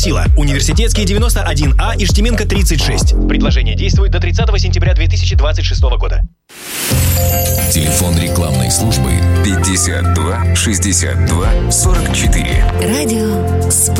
Сила. Университетский 91А, Иштименко 36. Предложение действует до 30 сентября 2026 года. Телефон рекламной службы 52 62 44. Радио